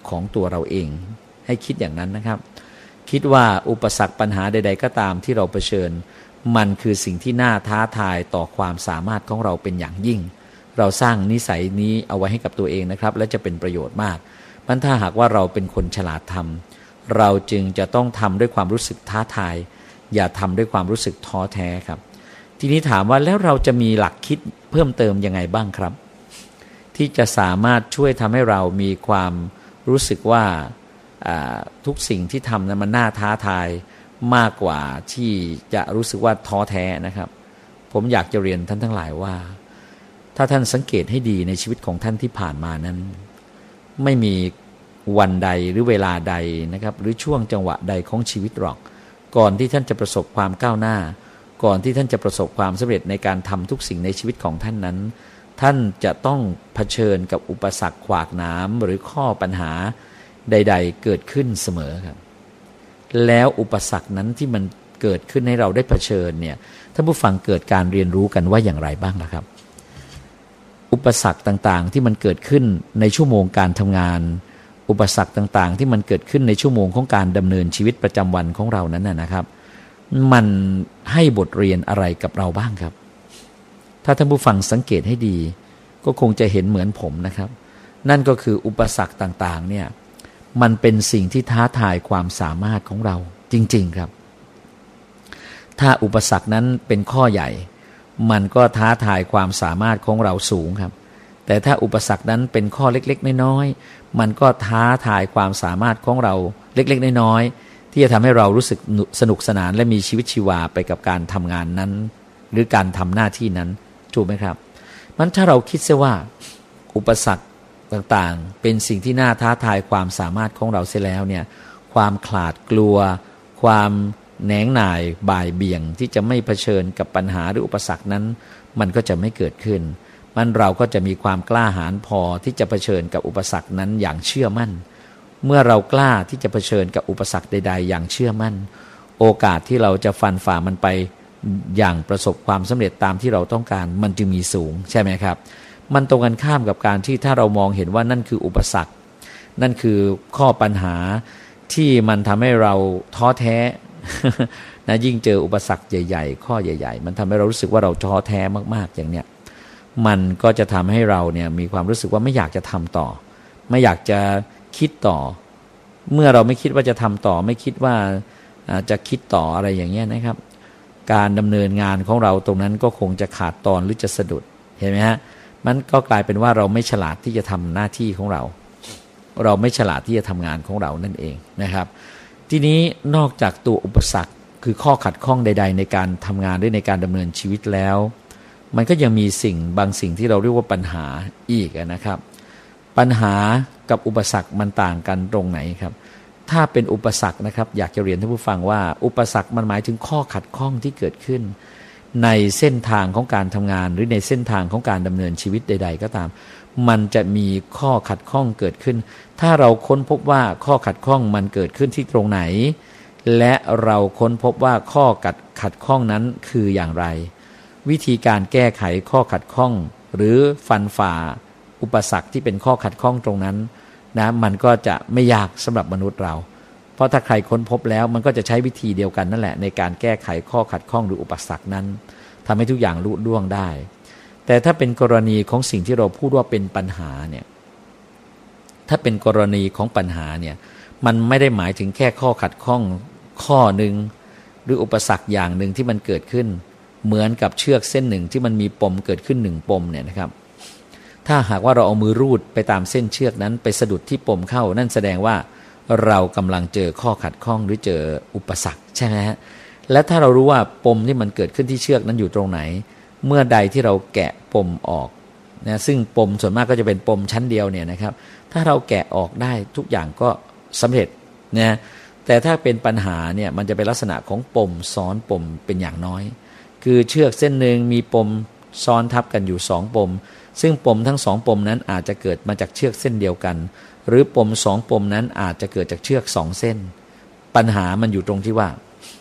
ของตัวเราเองให้คิดอย่างนั้นนะครับคิดว่าอุปสรรคปัญหาใดๆก็ตามที่เราเผชิญมันคือสิ่งที่น่าท้าทายต่อความสามารถของเราเป็นอย่างยิ่งเราสร้างนิสัยนี้เอาไว้ให้กับตัวเองนะครับและจะเป็นประโยชน์มากมันถ้าหากว่าเราเป็นคนฉลาดทำเราจึงจะต้องทำด้วยความรู้สึกท้าทายอย่าทำด้วยความรู้สึกท้อแท้ครับทีนี้ถามว่าแล้วเราจะมีหลักคิดเพิ่มเติมยังไงบ้างครับที่จะสามารถช่วยทำให้เรามีความรู้สึกว่าทุกสิ่งที่ทำนั้นมันน่าท้าทายมากกว่าที่จะรู้สึกว่าท้อแท้นะครับผมอยากจะเรียนท่านทั้งหลายว่าถ้าท่านสังเกตให้ดีในชีวิตของท่านที่ผ่านมานั้นไม่มีวันใดหรือเวลาใดนะครับหรือช่วงจังหวะใดของชีวิตหรอกก่อนที่ท่านจะประสบความก้าวหน้าก่อนที่ท่านจะประสบความสำเร็จในการทำทุกสิ่งในชีวิตของท่านนั้นท่านจะต้องเผชิญกับอุปสรรคขวากหนามหรือข้อปัญหาใดๆเกิดขึ้นเสมอครับแล้วอุปสรรคนั้นที่มันเกิดขึ้นให้เราได้เผชิญเนี่ยท่านผู้ฟังเกิดการเรียนรู้กันว่าอย่างไรบ้างล่ะครับอุปสรรคต่างๆที่มันเกิดขึ้นในชั่วโมงการทำงานอุปสรรคต่างๆที่มันเกิดขึ้นในชั่วโมงของการดำเนินชีวิตประจำวันของเรานั้นนะครับมันให้บทเรียนอะไรกับเราบ้างครับถ้าท่านผู้ฟังสังเกตให้ดีก็คงจะเห็นเหมือนผมนะครับนั่นก็คืออุปสรรคต่างๆเนี่ยมันเป็นสิ่งที่ท้าทายความสามารถของเราจริงๆครับถ้าอุปสรรคนั้นเป็นข้อใหญ่มันก็ท้าทายความสามารถของเราสูงครับแต่ถ้าอุปสรรคนั้นเป็นข้อเล็กๆน้อยๆมันก็ท้าทายความสามารถของเราเล็กๆน้อยๆที่จะทำให้เรารู้สึกสนุกสนานและมีชีวิตชีวาไปกับการทำงานนั้นหรือการทำหน้าที่นั้นถูกไหมครับมันถ้าเราคิดซะว่าอุปสรรคต่างๆเป็นสิ่งที่น่าท้าทายความสามารถของเราเสียแล้วเนี่ยความขลาดกลัวความแหนงหน่ายบ่ายเบี่ยงที่จะไม่เผชิญกับปัญหาหรืออุปสรรคนั้นมันก็จะไม่เกิดขึ้นมันเราก็จะมีความกล้าหาญพอที่จะเผชิญกับอุปสรรคนั้นอย่างเชื่อมั่นเมื่อเรากล้าที่จะเผชิญกับอุปสรรคใดๆอย่างเชื่อมั่นโอกาสที่เราจะฟันฝ่ามันไปอย่างประสบความสำเร็จตามที่เราต้องการมันจึงมีสูงใช่ไหมครับมันตรงกันข้ามกับการที่ถ้าเรามองเห็นว่านั่นคืออุปสรรคนั่นคือข้อปัญหาที่มันทำให้เราท้อแท้นะยิ่งเจออุปสรรคใหญ่ๆข้อใหญ่ๆมันทำให้เรารู้สึกว่าเราท้อแท้มากๆอย่างเนี้ยมันก็จะทำให้เราเนี่ยมีความรู้สึกว่าไม่อยากจะทำต่อไม่อยากจะคิดต่อเมื่อเราไม่คิดว่าจะทำต่อไม่คิดว่าจะคิดต่ออะไรอย่างเงี้ยนะครับการดำเนินงานของเราตรงนั้นก็คงจะขาดตอนหรือจะสะดุดเห็นไหมฮะมันก็กลายเป็นว่าเราไม่ฉลาดที่จะทำหน้าที่ของเราไม่ฉลาดที่จะทำงานของเรานั่นเองนะครับทีนี้นอกจากตัวอุปสรรคคือข้อขัดข้องใดๆในการทำงานหรือในการดำเนินชีวิตแล้วมันก็ยังมีบางสิ่งที่เราเรียกว่าปัญหาอีกนะครับปัญหากับอุปสรรคมันต่างกันตรงไหนครับถ้าเป็นอุปสรรคนะครับอยากจะเรียนท่านผู้ฟังว่าอุปสรรคมันหมายถึงข้อขัดข้องที่เกิดขึ้นในเส้นทางของการทำงานหรือในเส้นทางของการดำเนินชีวิตใดๆก็ตามมันจะมีข้อขัดข้องเกิดขึ้นถ้าเราค้นพบว่าข้อขัดข้องมันเกิดขึ้นที่ตรงไหนและเราค้นพบว่าข้อขัดข้องนั้นคืออย่างไรวิธีการแก้ไขข้อขัดข้องหรือฟันฝ่าอุปสรรคที่เป็นข้อขัดข้องตรงนั้นนะมันก็จะไม่ยากสำหรับมนุษย์เราเพราะถ้าใครค้นพบแล้วมันก็จะใช้วิธีเดียวกันนั่นแหละในการแก้ไขข้อขัดข้องหรืออุปสรรคนั้นทำให้ทุกอย่างลุล่วงได้แต่ถ้าเป็นกรณีของสิ่งที่เราพูดว่าเป็นปัญหาเนี่ยถ้าเป็นกรณีของปัญหาเนี่ยมันไม่ได้หมายถึงแค่ข้อขัดข้องข้อหนึ่งหรืออุปสรรคอย่างหนึ่งที่มันเกิดขึ้นเหมือนกับเชือกเส้นหนึ่งที่มันมีปมเกิดขึ้นหนึ่งปมเนี่ยนะครับถ้าหากว่าเราเอามือรูดไปตามเส้นเชือกนั้นไปสะดุดที่ปมเข้านั่นแสดงว่าเรากำลังเจอข้อขัดข้องหรือเจออุปสรรคใช่ไหมฮะและถ้าเรารู้ว่าปมที่มันเกิดขึ้นที่เชือกนั้นอยู่ตรงไหนเมื่อใดที่เราแกะปมออกนะซึ่งปมส่วนมากก็จะเป็นปมชั้นเดียวเนี่ยนะครับถ้าเราแกะออกได้ทุกอย่างก็สำเร็จนะแต่ถ้าเป็นปัญหาเนี่ยมันจะเป็นลักษณะของปมซ้อนปมเป็นอย่างน้อยคือเชือกเส้นหนึ่งมีปมซ้อนทับกันอยู่2ปมซึ่งปมทั้ง2ปมนั้นอาจจะเกิดมาจากเชือกเส้นเดียวกันหรือปม2ปมนั้นอาจจะเกิดจากเชือก2เส้นปัญหามันอยู่ตรงที่ว่า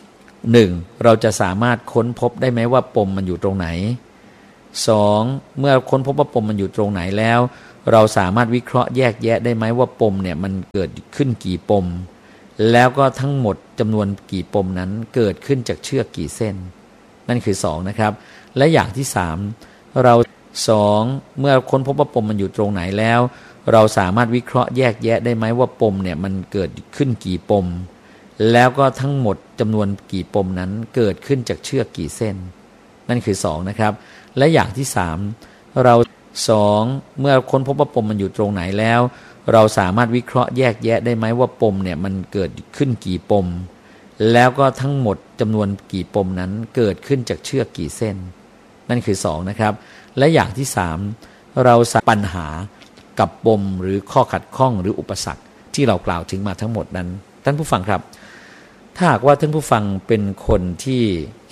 1เราจะสามารถค้นพบได้ไหมว่าปมมันอยู่ตรงไหน2เมื่อค้นพบว่าปมมันอยู่ตรงไหนแล้วเราสามารถวิเคราะห์แยกแยะได้ไหมว่าปมเนี่ยมันเกิดขึ้นกี่ปมแล้วก็ทั้งหมดจำนวนกี่ปมนั้นเกิดขึ้นจากเชือกกี่เส้นนั่นคือ2นะครับและอย่างที่3เรา2เมื่อค้นพบว่าปมมันอยู่ตรงไหนแล้วเราสามารถวิเคราะห์แยกแยะได้ไหมว่าปมเนี่ยมันเกิดขึ้นกี่ปมแล้วก็ทั้งหมดจำนวนกี่ปมนั้นเกิดขึ้นจากเชือกกี่เส้นนั่นคือ2นะครับและอย่างที่3เรา2เมื่อค้นพบว่าปมมันอยู่ตรงไหนแล้วเราสามารถวิเคราะห์แยกแยะได้ไหมว่าปมเนี่ยมันเกิดขึ้นกี่ปมแล้วก็ทั้งหมดจำนวนกี่ปมนั้นเกิดขึ้นจากเชือกกี่เส้นนั่นคือ2นะครับและอย่างที่3เราปัญหากับปมหรือข้อขัดข้องหรืออุปสรรคที่เรากล่าวถึงมาทั้งหมดนั้นท่านผู้ฟังครับถ้าหากว่าท่านผู้ฟังเป็นคนที่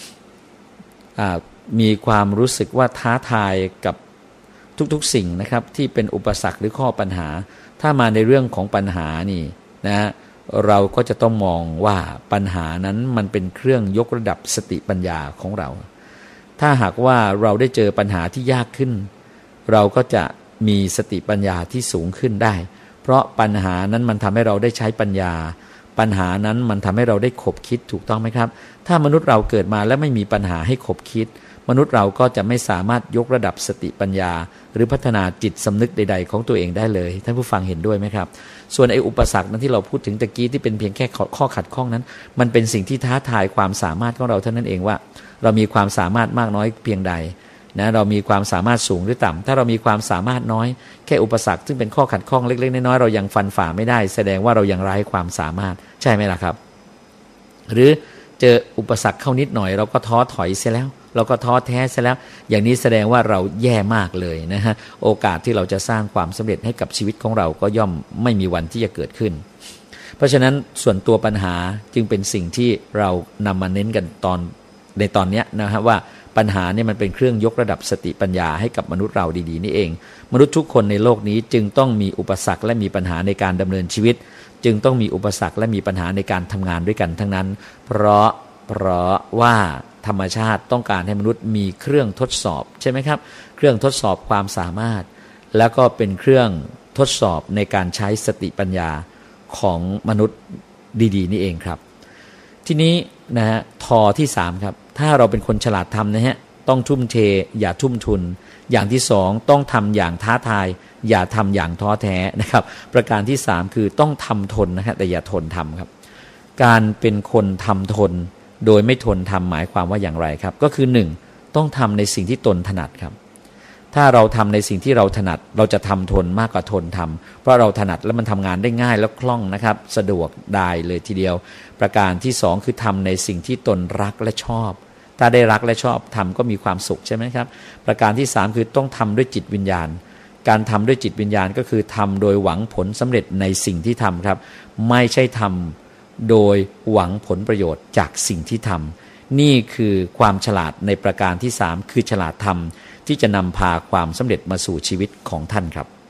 มีความรู้สึกว่าท้าทายกับทุกๆสิ่งนะครับที่เป็นอุปสรรคหรือข้อปัญหาถ้ามาในเรื่องของปัญหานี่นะเราก็จะต้องมองว่าปัญหานั้นมันเป็นเครื่องยกระดับสติปัญญาของเราถ้าหากว่าเราได้เจอปัญหาที่ยากขึ้นเราก็จะมีสติปัญญาที่สูงขึ้นได้เพราะปัญหานั้นมันทำให้เราได้ใช้ปัญญาปัญหานั้นมันทำให้เราได้ขบคิดถูกต้องไหมครับถ้ามนุษย์เราเกิดมาแล้วไม่มีปัญหาให้ขบคิดมนุษย์เราก็จะไม่สามารถยกระดับสติปัญญาหรือพัฒนาจิตสำนึกใดๆของตัวเองได้เลยท่านผู้ฟังเห็นด้วยไหมครับส่วนไอ้อุปสรรคนั้นที่เราพูดถึงตะกี้ที่เป็นเพียงแค่ข้อขัดข้องนั้นมันเป็นสิ่งที่ท้าทายความสามารถของเราเท่านั้นเองว่าเรามีความสามารถมากน้อยเพียงใดนะเรามีความสามารถสูงหรือต่ำถ้าเรามีความสามารถน้อยแค่อุปสรรคซึ่งเป็นข้อขัดข้องเล็กๆน้อยๆเรายังฟันฝ่าไม่ได้แสดงว่าเรายังไร้ความสามารถใช่ไหมล่ะครับหรือเจออุปสรรคเข้านิดหน่อยเราก็ท้อถอยเสียแล้วเราก็ท้อแท้เสียแล้วอย่างนี้แสดงว่าเราแย่มากเลยนะฮะโอกาสที่เราจะสร้างความสำเร็จให้กับชีวิตของเราก็ย่อมไม่มีวันที่จะเกิดขึ้นเพราะฉะนั้นส่วนตัวปัญหาจึงเป็นสิ่งที่เรานำมาเน้นกันในตอนนี้นะฮะว่าปัญหาเนี่ยมันเป็นเครื่องยกระดับสติปัญญาให้กับมนุษย์เราดีๆนี่เองมนุษย์ทุกคนในโลกนี้จึงต้องมีอุปสรรคและมีปัญหาในการดำเนินชีวิตจึงต้องมีอุปสรรคและมีปัญหาในการทำงานด้วยกันทั้งนั้นเพราะว่าธรรมชาติต้องการให้มนุษย์มีเครื่องทดสอบใช่ไหมครับเครื่องทดสอบความสามารถแล้วก็เป็นเครื่องทดสอบในการใช้สติปัญญาของมนุษย์ดีๆนี่เองครับทีนี้นะฮะทอที่3ครับถ้าเราเป็นคนฉลาดทำนะฮะต้องทุ่มเทอย่าทุ่มทุนอย่างที่2ต้องทำอย่างท้าทายอย่าทำอย่างท้อแท้นะครับประการที่3คือต้องทำทนนะฮะแต่อย่าทนทำครับการเป็นคนทำทนโดยไม่ทนทำหมายความว่าอย่างไรครับก็คือ1ต้องทำในสิ่งที่ตนถนัดครับถ้าเราทำในสิ่งที่เราถนัดเราจะทำทนมากกว่าทนทำเพราะเราถนัดแล้วมันทำงานได้ง่ายแล้วคล่องนะครับสะดวกได้เลยทีเดียวประการที่2คือทำในสิ่งที่ตนรักและชอบถ้าได้รักและชอบทำก็มีความสุขใช่ไหมครับประการที่3คือต้องทำด้วยจิตวิญญาณการทำด้วยจิตวิญญาณก็คือทำโดยหวังผลสำเร็จในสิ่งที่ทำครับไม่ใช่ทำโดยหวังผลประโยชน์จากสิ่งที่ทำนี่คือความฉลาดในประการที่3คือฉลาดทำที่จะนำพาความสำเร็จมาสู่ชีวิตของท่านครับ